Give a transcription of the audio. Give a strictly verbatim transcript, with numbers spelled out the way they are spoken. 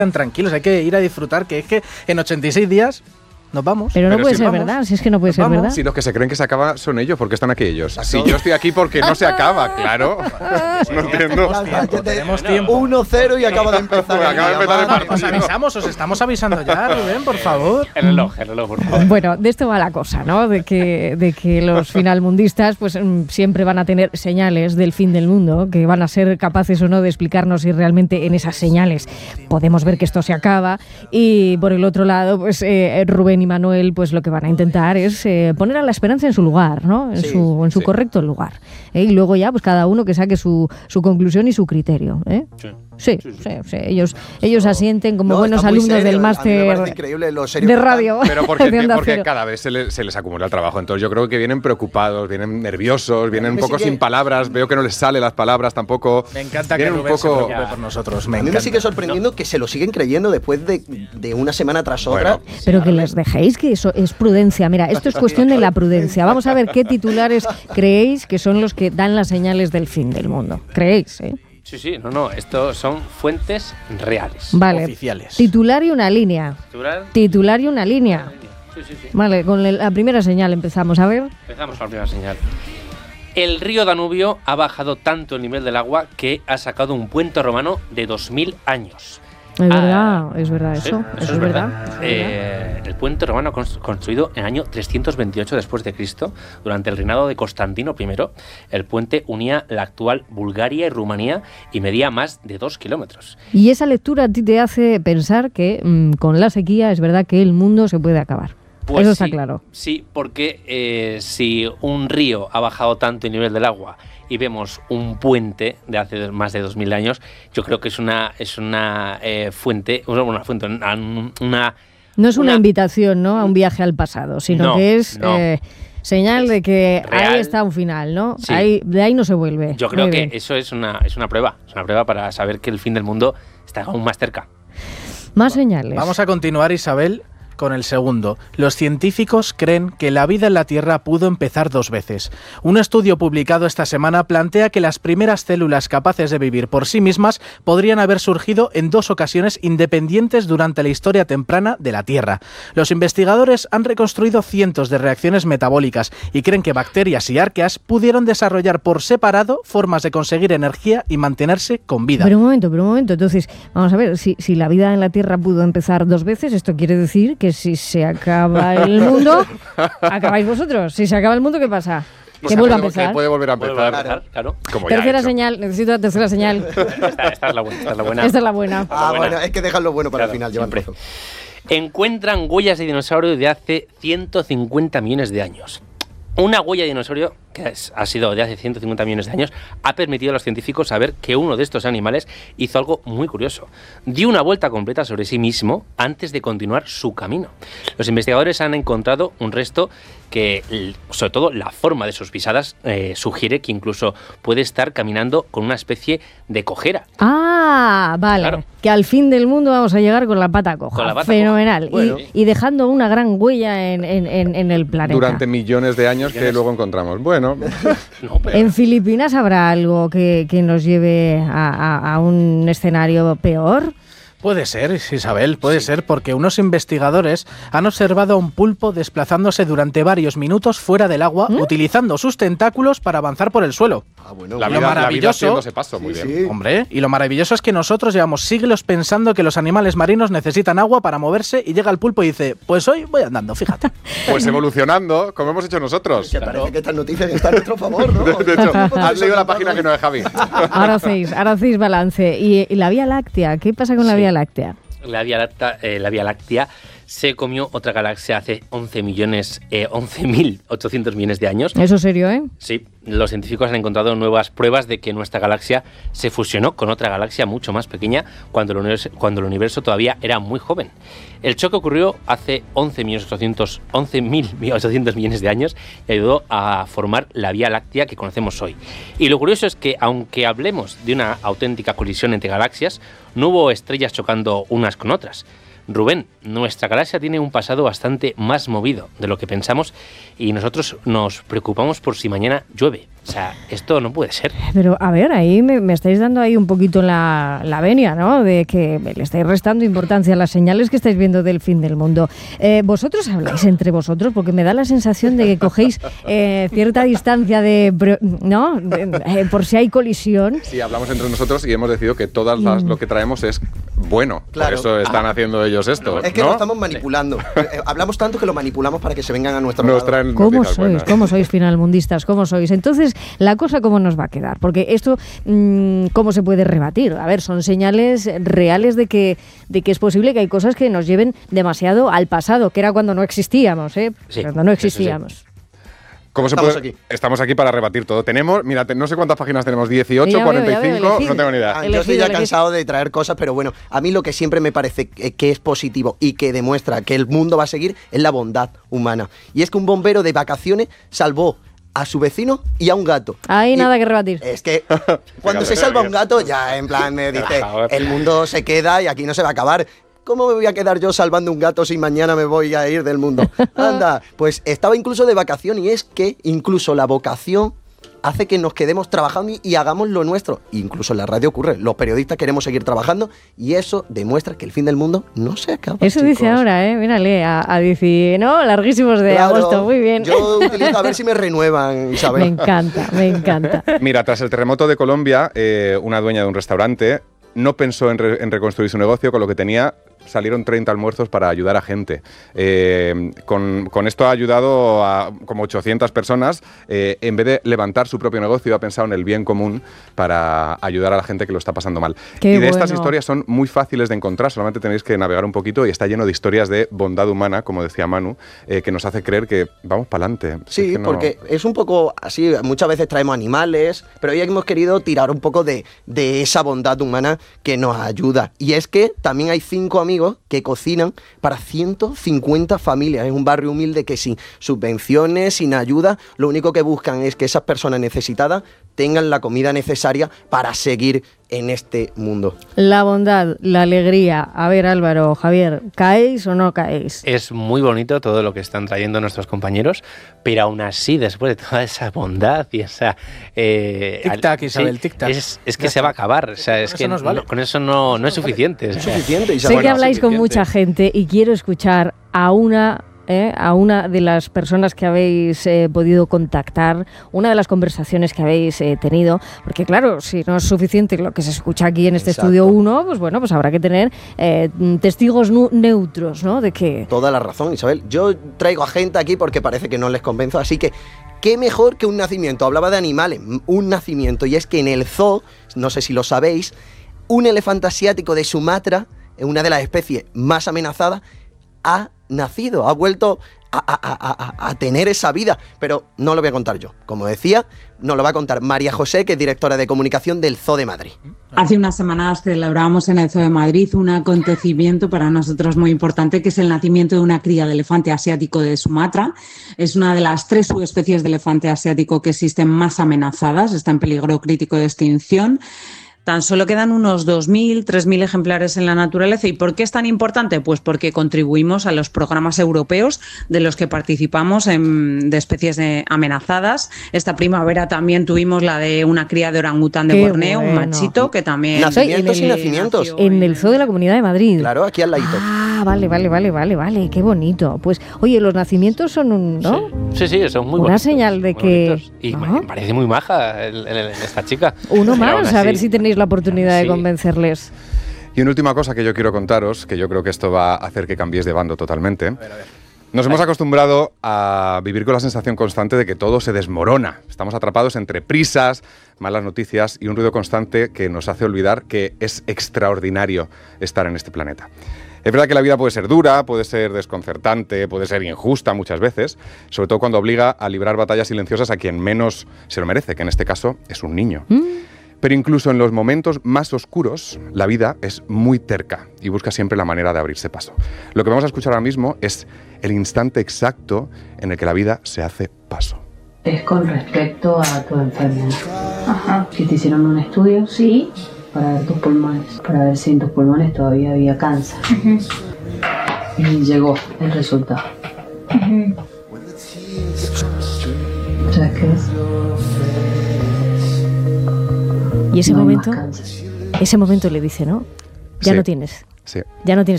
tranquilos, hay que ir a disfrutar, que es que en ochenta y seis días nos vamos. Pero no Pero puede si ser vamos, verdad, si es que no puede nos ser vamos. verdad. Si los que se creen que se acaba son ellos, ¿por qué están aquí ellos? Si yo estoy aquí porque no se acaba, claro. No entiendo. Tenemos tiempo, tenemos tiempo. uno cero y acaba de empezar. Acaba de empezar el Os partido. avisamos, os estamos avisando ya, Rubén, por favor. El reloj, el reloj, por favor. Bueno, de esto va la cosa, ¿no? De que, de que los finalmundistas pues mm, siempre van a tener señales del fin del mundo, que van a ser capaces o no de explicarnos si realmente en esas señales podemos ver que esto se acaba. Y por el otro lado, pues eh, Rubén y Manuel, pues lo que van a intentar es eh, poner a la esperanza en su lugar, ¿no? En Sí, su, en su sí. correcto lugar. ¿eh? Y luego ya, pues cada uno que saque su, su conclusión y su criterio, ¿eh? Sí. Sí, sí, sí, sí. Ellos, ellos asienten como No, buenos está muy alumnos serio, del a mí me máster parece increíble lo serio de que están. radio. Pero porque, de Onda porque Cero. cada vez se les, se les acumula el trabajo. Entonces yo creo que vienen preocupados, vienen nerviosos, vienen un me poco sigue- sin palabras. Veo que no les salen las palabras tampoco. Me encanta que Vienen un Rubén se poco. preocupe por nosotros. Me A mí me encanta. sigue sorprendiendo que se lo siguen creyendo después de, de una semana tras otra. Bueno. Pero que les dejéis, que eso es prudencia. Mira, esto es cuestión de la prudencia. Vamos a ver qué titulares creéis que son los que dan las señales del fin del mundo. ¿Creéis? ¿eh? Sí, sí, no, no, estos son fuentes reales. Vale. Oficiales. Titular y una línea. Titular. Titular y una línea. Sí, sí, sí. Vale, con el- la primera señal empezamos. A ver. Empezamos con la primera señal. El río Danubio ha bajado tanto el nivel del agua que ha sacado un puente romano de dos mil años. Es Ah, verdad, es verdad Sí, eso. Eso es verdad. eso es verdad. Eh, el puente romano cons- construido en el año trescientos veintiocho después de Cristo, durante el reinado de Constantino primero, el puente unía la actual Bulgaria y Rumanía y medía más de dos kilómetros. Y esa lectura a ti te hace pensar que mm, con la sequía es verdad que el mundo se puede acabar. Pues Eso está sí, claro. Sí, porque eh, si un río ha bajado tanto el nivel del agua y vemos un puente de hace más de dos mil años, yo creo que es una es una eh, fuente, una, una fuente, una, una No es una, una- invitación, ¿no?, a un viaje al pasado, sino No, que es no. eh, señal de que Real. ahí está un final, ¿no? Sí. Ahí, de ahí no se vuelve. Yo creo Muy que bien. eso es una es una prueba, es una prueba para saber que el fin del mundo está aún más cerca. Más señales. Vamos a continuar, Isabel, con el segundo. Los científicos creen que la vida en la Tierra pudo empezar dos veces. Un estudio publicado esta semana plantea que las primeras células capaces de vivir por sí mismas podrían haber surgido en dos ocasiones independientes durante la historia temprana de la Tierra. Los investigadores han reconstruido cientos de reacciones metabólicas y creen que bacterias y arqueas pudieron desarrollar por separado formas de conseguir energía y mantenerse con vida. Pero un momento, pero un momento. Entonces, vamos a ver, si, si la vida en la Tierra pudo empezar dos veces, esto quiere decir que si se acaba el mundo, acabáis vosotros. Si se acaba el mundo, ¿qué pasa? O Que sea, vuelva a puede- empezar. que puede volver a Puede empezar. empezar, claro. Como ya ha Tercera hecho. señal, necesito la tercera señal. Esta, esta es la buena, esta es la buena. Esta es la buena. Ah, buena. bueno, es que dejan lo bueno para Claro, el final, llevan siempre. razón. Encuentran huellas de dinosaurio de hace ciento cincuenta millones de años. Una huella de dinosaurio, que es- ha sido de hace ciento cincuenta millones de años, ha permitido a los científicos saber que uno de estos animales hizo algo muy curioso. Dio una vuelta completa sobre sí mismo antes de continuar su camino. Los investigadores han encontrado un resto que, l- sobre todo, la forma de sus pisadas eh, sugiere que incluso puede estar caminando con una especie de cojera. Ah, vale. Claro. Que al fin del mundo vamos a llegar con la pata coja. Con la pata Fenomenal. coja. Bueno. y, y dejando una gran huella en, en- en- en el planeta. Durante millones de años que Millones. luego encontramos. Bueno, No, pero- ¿En Filipinas habrá algo que, que nos lleve a, a- a un escenario peor? Puede ser, Isabel, puede ser, porque unos investigadores han observado a un pulpo desplazándose durante varios minutos fuera del agua, utilizando sus tentáculos para avanzar por el suelo. Ah, bueno, la Lo vida, la vida maravilloso- haciéndose paso, muy Sí, bien. sí. Hombre, y lo maravilloso es que nosotros llevamos siglos pensando que los animales marinos necesitan agua para moverse y llega el pulpo y dice, pues hoy voy andando, fíjate. Pues evolucionando, como hemos hecho nosotros. Que parece que estas noticias están a nuestro favor, ¿no? De hecho, has leído la página que no es Javi. Ahora hacéis, ahora hacéis balance. ¿Y, y la Vía Láctea? ¿Qué pasa con la Sí. Vía Láctea? La Vía Láctea, eh, la Vía Láctea se comió otra galaxia hace once millones, eh, once mil ochocientos millones de años. Eso es serio, ¿eh? Sí, los científicos han encontrado nuevas pruebas de que nuestra galaxia se fusionó con otra galaxia mucho más pequeña cuando el universo, cuando el universo todavía era muy joven. El choque ocurrió hace once mil ochocientos millones de años y ayudó a formar la Vía Láctea que conocemos hoy. Y lo curioso es que, aunque hablemos de una auténtica colisión entre galaxias, no hubo estrellas chocando unas con otras. Rubén, nuestra galaxia tiene un pasado bastante más movido de lo que pensamos y nosotros nos preocupamos por si mañana llueve. O sea, esto no puede ser. Pero, a ver, ahí me, me estáis dando ahí un poquito la, la venia, ¿no? De que le estáis restando importancia a las señales que estáis viendo del fin del mundo. Eh, ¿Vosotros habláis entre vosotros? Porque me da la sensación de que cogéis eh, cierta distancia de... ¿no? De, eh, por si hay colisión. Sí, hablamos entre nosotros y hemos decidido que todo mm. lo que traemos es bueno. Claro. Por eso están ah. haciendo ellos esto. Es que ¿no? lo estamos manipulando. Sí. Hablamos tanto que lo manipulamos para que se vengan a nuestro Nos lado. ¿Cómo sois? Buenas. ¿Cómo sois finalmundistas? ¿Cómo sois? Entonces, la cosa cómo nos va a quedar, porque esto mmm, cómo se puede rebatir. A ver, son señales reales de que de que es posible que hay cosas que nos lleven demasiado al pasado, que era cuando no existíamos, ¿eh? Sí, cuando no existíamos. sí, sí. ¿Cómo se Estamos puede? aquí. Estamos aquí para rebatir todo. Tenemos, mira, no sé cuántas páginas tenemos, dieciocho, ya cuarenta y cinco, veo, ya veo, no tengo ni idea. Ah, yo estoy ya cansado de traer cosas, pero bueno, a mí lo que siempre me parece que es positivo y que demuestra que el mundo va a seguir es la bondad humana. Y es que un bombero de vacaciones salvó a su vecino y a un gato. Hay y nada que rebatir. Es que cuando se salva un gato, ya en plan me dice, el mundo se queda y aquí no se va a acabar. ¿Cómo me voy a quedar yo salvando un gato si mañana me voy a ir del mundo? Anda, pues estaba incluso de vacación y es que incluso la vocación hace que nos quedemos trabajando y, y hagamos lo nuestro. Incluso en la radio ocurre. Los periodistas queremos seguir trabajando y eso demuestra que el fin del mundo no se acaba. Eso chicos. Dice ahora, ¿eh? Mírale, a, a dieci, ¿no? Larguísimos de Claro, agosto, muy bien. Yo utilizo a ver si me renuevan, Isabel. Me encanta, me encanta. Mira, tras el terremoto de Colombia, eh, una dueña de un restaurante no pensó en, re- en reconstruir su negocio, con lo que tenía salieron treinta almuerzos para ayudar a gente. Eh, con, con esto ha ayudado a como ochocientas personas. Eh, en vez de levantar su propio negocio, ha pensado en el bien común para ayudar a la gente que lo está pasando mal. Qué y de bueno. estas historias son muy fáciles de encontrar, solamente tenéis que navegar un poquito y está lleno de historias de bondad humana, como decía Manu, eh, que nos hace creer que vamos para adelante. Sí, es que no... porque es un poco así, muchas veces traemos animales, pero hoy hemos querido tirar un poco de, de esa bondad humana que nos ayuda. Y es que también hay cinco amigos que cocinan para ciento cincuenta familias. Es un barrio humilde que sin subvenciones, sin ayuda, lo único que buscan es que esas personas necesitadas tengan la comida necesaria para seguir en este mundo. La bondad, la alegría. A ver, Álvaro, Javier, ¿caéis o no caéis? Es muy bonito todo lo que están trayendo nuestros compañeros, pero aún así, después de toda esa bondad y esa... Eh, tic-tac, Isabel, sí, tic-tac. Es, es que se va a acabar. O sea, es Con que eso nos vale. no, con eso no, no es suficiente. Es o sea. suficiente, Sé Isabel. que Bueno, habláis con suficiente. mucha gente y quiero escuchar a una... ¿eh? a una de las personas que habéis eh, podido contactar, una de las conversaciones que habéis eh, tenido, porque claro, si no es suficiente lo que se escucha aquí en este Exacto. estudio uno, pues bueno, pues habrá que tener eh, testigos nu- neutros, ¿no? De que... Toda la razón, Isabel. Yo traigo a gente aquí porque parece que no les convenzo, así que qué mejor que un nacimiento. Hablaba de animales, un nacimiento, y es que en el zoo, no sé si lo sabéis, un elefante asiático de Sumatra, una de las especies más amenazadas, ha nacido, ha vuelto a, a, a, a tener esa vida, pero no lo voy a contar yo. Como decía, nos lo va a contar María José, que es directora de comunicación del Zoo de Madrid. Hace unas semanas celebrábamos en el Zoo de Madrid un acontecimiento para nosotros muy importante, que es el nacimiento de una cría de elefante asiático de Sumatra. Es una de las tres subespecies de elefante asiático que existen más amenazadas, está en peligro crítico de extinción. Tan solo quedan unos dos mil, tres mil ejemplares en la naturaleza. ¿Y por qué es tan importante? Pues porque contribuimos a los programas europeos de los que participamos en, de especies de amenazadas. Esta primavera también tuvimos la de una cría de orangután de Qué Borneo, bueno. un machito que también... Nacimientos en y el- nacimientos. En el Zoo de la Comunidad de Madrid. Claro, aquí al ladito. Ah, vale, vale, vale, vale, vale, qué bonito. Pues, oye, los nacimientos son un, ¿no? Sí, sí, son muy Una bonitos, señal de muy que- bonitos. Y Ajá. me parece muy maja el- el- el- esta chica. Uno Pero aún más, a ver así- si tenéis la oportunidad de Sí. convencerles. Y una última cosa que yo quiero contaros, que yo creo que esto va a hacer que cambiéis de bando totalmente. Nos hemos acostumbrado a vivir con la sensación constante de que todo se desmorona. Estamos atrapados entre prisas, malas noticias y un ruido constante que nos hace olvidar que es extraordinario estar en este planeta. Es verdad que la vida puede ser dura, puede ser desconcertante, puede ser injusta muchas veces, sobre todo cuando obliga a librar batallas silenciosas a quien menos se lo merece, que en este caso es un niño. ¿Mm? Pero incluso en los momentos más oscuros, la vida es muy terca y busca siempre la manera de abrirse paso. Lo que vamos a escuchar ahora mismo es el instante exacto en el que la vida se hace paso. Es con respecto a tu enfermedad. Ajá. ¿Que te hicieron un estudio? Sí. Para ver tus pulmones, para ver si en tus pulmones todavía había cáncer. Uh-huh. Y llegó el resultado. Uh-huh. ¿Sabes qué es? Y ese No hay momento, más cáncer. ese momento le dice, ¿no? Ya Sí. no tienes. Sí. Ya no tienes